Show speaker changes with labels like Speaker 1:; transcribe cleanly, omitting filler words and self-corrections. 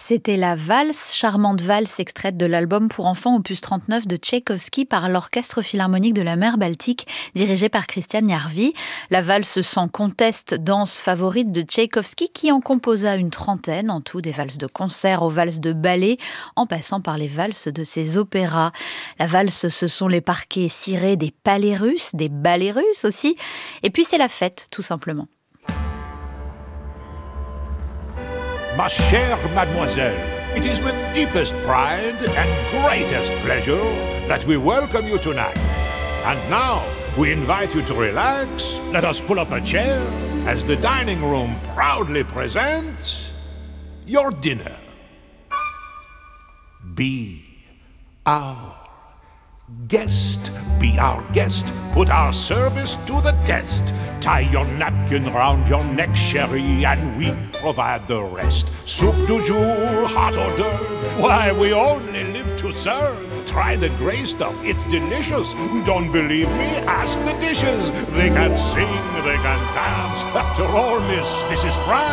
Speaker 1: C'était la valse, charmante valse extraite de l'album pour enfants opus 39 de Tchaïkovski par l'Orchestre Philharmonique de la Mer Baltique, dirigé par Christian Järvi. La valse sans conteste, danse favorite de Tchaïkovski, qui en composa une trentaine, en tout des valses de concert aux valses de ballet, en passant par les valses de ses opéras. La valse, ce sont les parquets cirés des palais russes, des ballets russes aussi, et puis c'est la fête, tout simplement.
Speaker 2: Ma chère mademoiselle, it is with deepest pride and greatest pleasure that we welcome you tonight. And now, we invite you to relax. Let us pull up a chair as the dining room proudly presents your dinner. Be our guest. Be our guest. Put our service to the test. Tie your napkin round your neck, chérie, and we provide the rest. Soup du jour, hot hors d'oeuvre. Why, we only live to serve. Try the gray stuff, it's delicious. Don't believe me? Ask the dishes. They can sing, they can dance. After all, miss, this is France.